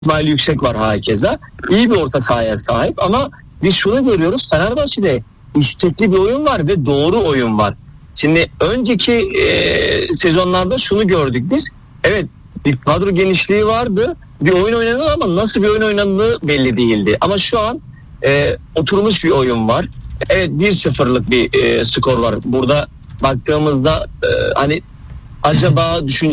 ihtimali yüksek var hakeza. İyi bir orta sahaya sahip ama biz şunu görüyoruz, Fenerbahçe'de istekli bir oyun var ve doğru oyun var. Şimdi önceki sezonlarda şunu gördük biz. Evet, bir kadro genişliği vardı. Bir oyun oynanıyor ama nasıl bir oyun oynandığı belli değildi. Ama şu an oturmuş bir oyun var. Evet, 1-0'lık bir skor var. Burada baktığımızda hani acaba